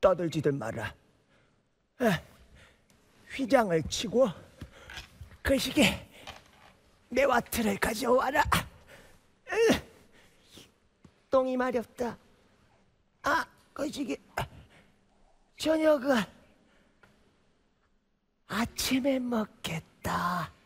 떠들지들 마라. 휘장을 치고 그 시기에 매화틀을 가져와라. 똥이 마렵다. 그 시기 저녁은 아침에 먹겠다.